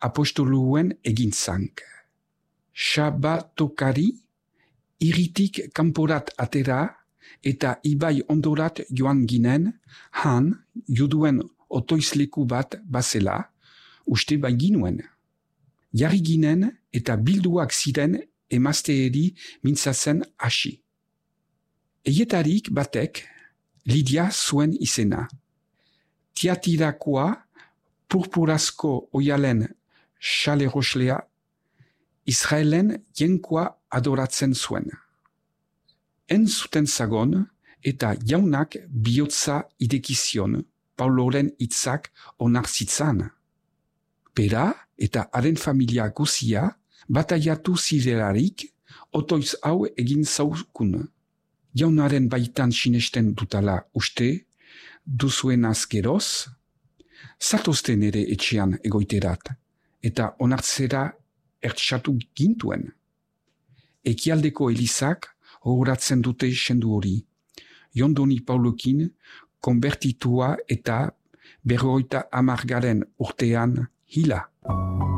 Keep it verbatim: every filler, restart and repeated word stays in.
apostoluen egintzank. Sabatokari, iritik kanporat atera, eta ibai ondorat joan ginen, han juduen otoizleku bat bazela, uste bai ginuen. Jarri ginen eta bilduak ziren emazteeri mintzatzen hasi. Eietarik batek Lidia zuen izena. Tiatirakoa purpurazko oialen xaleroslea Israelen jenkoa adoratzen zuen. En zuten zagon eta jaunak bihotza idekizion Pauloren hitzak onartzitzan. Pera eta haren familia guzia bataiatu zirelarik otoiz hau egin zaukun. Jaunaren baitan sinesten dutala uste, duzuen azkeroz, zatozten ere etxean egoiterat, eta onartzera ertsatu gintuen. Ekialdeko elizak horatzen dute sendu hori, Jondoni Paulokin konbertitua eta berroita amargaren urtean hila.